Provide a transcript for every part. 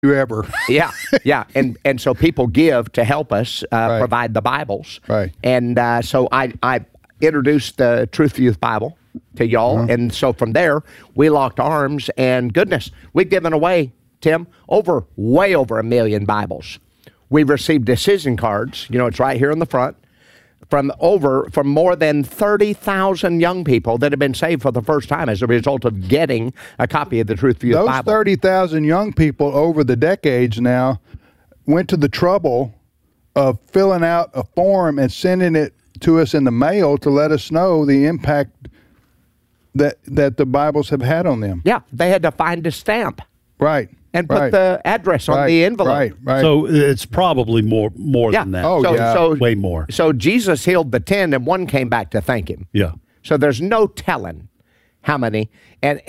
you ever. Yeah, yeah, and so people give to help us provide the Bibles, Right. And so I introduced the Truth for Youth Bible to y'all, and so from there we locked arms, and goodness, we've given away, Tim, way over 1 million Bibles. We've received decision cards. It's right here in the front. From more than 30,000 young people that have been saved for the first time as a result of getting a copy of the Truth for Youth Bible. Those 30,000 young people over the decades now went to the trouble of filling out a form and sending it to us in the mail to let us know the impact that the Bibles have had on them. Yeah, they had to find a stamp. Right. And put the address on the envelope. Right. So it's probably more than that. Oh, way more. So Jesus healed the 10, and one came back to thank him. Yeah. So there's no telling how many. And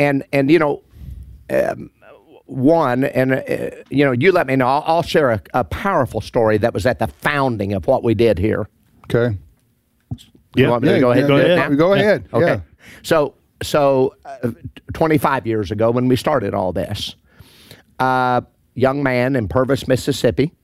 one, and you let me know. I'll share a powerful story that was at the founding of what we did here. Okay. You want me to go ahead? Go ahead. Okay. Yeah. So 25 years ago when we started all this, young man in Purvis, Mississippi,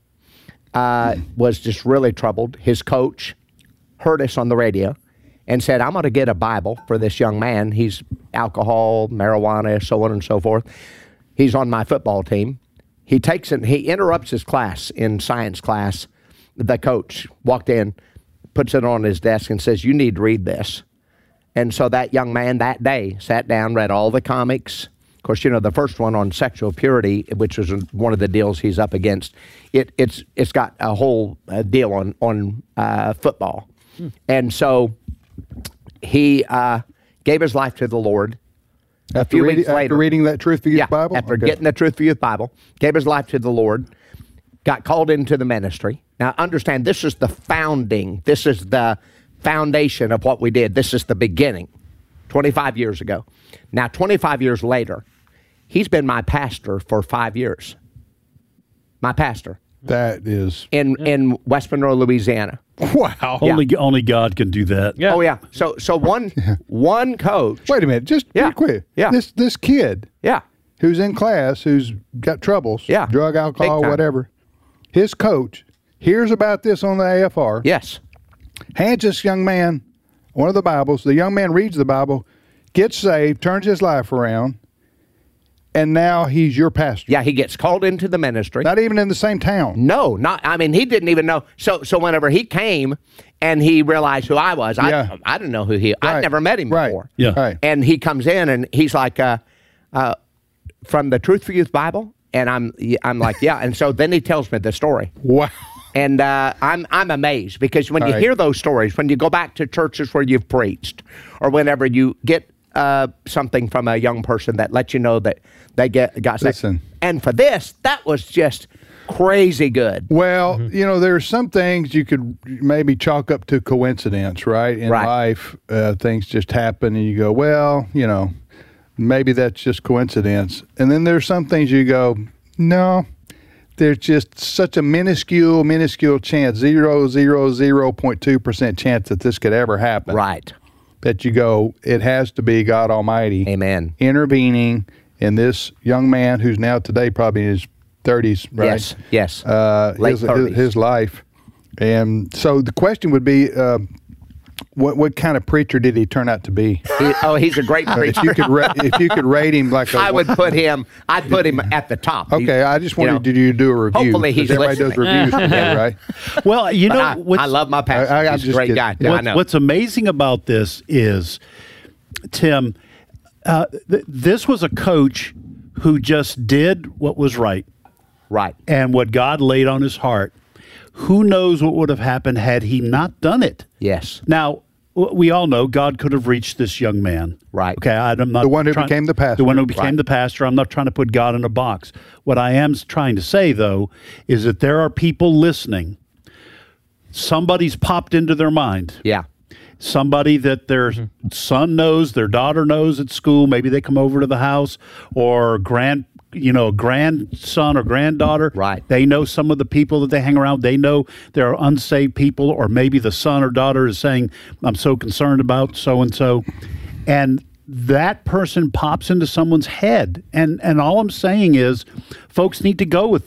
was just really troubled. His coach heard us on the radio and said, I'm going to get a Bible for this young man. He's alcohol, marijuana, so on and so forth. He's on my football team. He takes it, he interrupts his class in science class. The coach walked in, puts it on his desk and says, you need to read this. And so that young man that day sat down, read all the comics. Of course, the first one on sexual purity, which was one of the deals he's up against, it's got a whole deal on football. And so he gave his life to the Lord. A few weeks later, after reading that Truth for Youth Bible? After getting the Truth for Youth Bible, gave his life to the Lord, got called into the ministry. Now, understand, this is the founding. This is the foundation of what we did. This is the beginning, 25 years ago. Now, 25 years later, he's been my pastor for 5 years. My pastor. That is... In West Monroe, Louisiana. Wow. Only God can do that. Yeah. Oh, yeah. So one coach... Wait a minute. Just real quick. Yeah. This kid... Yeah. Who's in class, who's got troubles, drug, alcohol, whatever. His coach hears about this on the AFR. Yes. Hands this young man one of the Bibles. The young man reads the Bible, gets saved, turns his life around, and now he's your pastor. Yeah, he gets called into the ministry. Not even in the same town. No, he didn't even know. So whenever he came and he realized who I was, I didn't know who I'd never met him before. Yeah. Right. And he comes in and he's like, from the Truth for Youth Bible? And I'm like, yeah. And so then he tells me the story. Wow. And I'm amazed because when you hear those stories, when you go back to churches where you've preached, or whenever you get something from a young person that lets you know that they got Listen. And for this, that was just crazy good. Well, there's some things you could maybe chalk up to coincidence, right? In life, things just happen and you go, well, maybe that's just coincidence. And then there's some things you go, no, there's just such a minuscule chance, 0.2% chance that this could ever happen. Right. That you go, it has to be God Almighty. Amen. Intervening in this young man who's now today probably in his 30s, right? Yes. Late 30s. His life. And so the question would be, what kind of preacher did he turn out to be? He's a great preacher. If you could rate him like a... I'd put him at the top. Okay, I just wanted you to do a review. Hopefully he's everybody listening. does reviews today, right? Well, I love my pastor. He's a great guy. Yeah. I know. What's amazing about this is, Tim, this was a coach who just did what was right. Right. And what God laid on his heart. Who knows what would have happened had he not done it? Yes. Now, we all know God could have reached this young man. Right. Okay, I'm not the one who became the pastor. The one who became the pastor. I'm not trying to put God in a box. What I am trying to say, though, is that there are people listening. Somebody's popped into their mind. Yeah. Somebody that their son knows, their daughter knows at school. Maybe they come over to the house, or grandson or granddaughter. Right. They know some of the people that they hang around. They know there are unsaved people, or maybe the son or daughter is saying, I'm so concerned about so-and-so. And that person pops into someone's head. And all I'm saying is folks need to go with